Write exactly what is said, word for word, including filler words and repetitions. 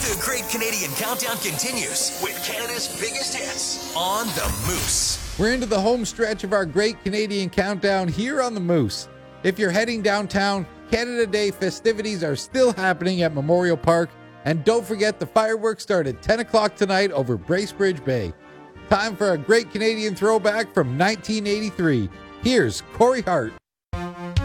The Great Canadian Countdown continues with Canada's biggest hits on the Moose. We're into the home stretch of our Great Canadian Countdown here on the Moose. If you're heading downtown, Canada Day festivities are still happening at Memorial Park, and don't forget the fireworks start at ten o'clock tonight over Bracebridge Bay. Time for a Great Canadian throwback from nineteen eighty-three. Here's Corey Hart.